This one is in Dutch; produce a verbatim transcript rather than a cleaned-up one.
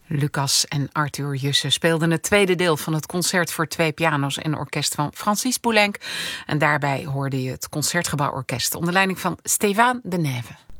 Lucas en Arthur Jussen speelden het tweede deel van het concert voor twee piano's en orkest van Francis Poulenc. En daarbij hoorde je het Concertgebouworkest onder leiding van Stéphane Denève.